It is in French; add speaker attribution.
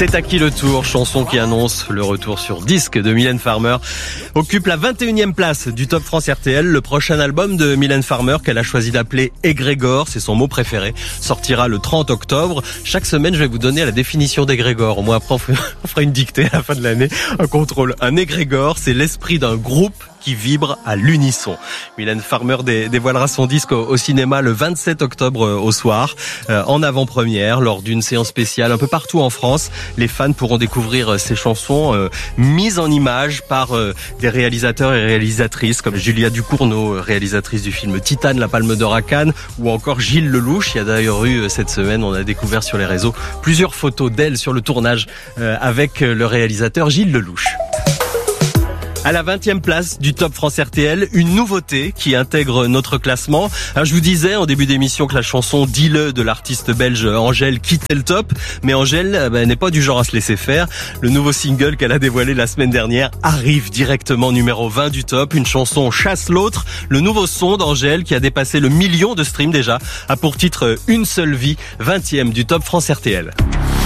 Speaker 1: C'est à qui le tour, chanson qui annonce le retour sur disque de Mylène Farmer. Occupe la 21e place du Top France RTL. Le prochain album de Mylène Farmer, qu'elle a choisi d'appeler Égrégore, c'est son mot préféré, sortira le 30 octobre. Chaque semaine, je vais vous donner la définition d'égrégore. Au moins après, on fera une dictée à la fin de l'année, un contrôle. Un égrégore, c'est l'esprit d'un groupe qui vibre à l'unisson. Mylène Farmer dévoilera son disque au cinéma le 27 octobre au soir, en avant-première, lors d'une séance spéciale un peu partout en France. Les fans pourront découvrir ses chansons mises en images par des réalisateurs et réalisatrices comme Julia Ducournau, réalisatrice du film Titane, la Palme d'Or à Cannes, ou encore Gilles Lelouch. Il y a d'ailleurs eu cette semaine, on a découvert sur les réseaux plusieurs photos d'elle sur le tournage avec le réalisateur Gilles Lelouch. À la 20e place du Top France RTL, une nouveauté qui intègre notre classement. Alors, je vous disais en début d'émission que la chanson Dis-le de l'artiste belge Angèle quittait le top, mais Angèle n'est pas du genre à se laisser faire. Le nouveau single qu'elle a dévoilé la semaine dernière arrive directement numéro 20 du top. Une chanson Chasse l'autre. Le nouveau son d'Angèle qui a dépassé le 1 million de streams déjà a pour titre Une seule vie, 20e du Top France RTL.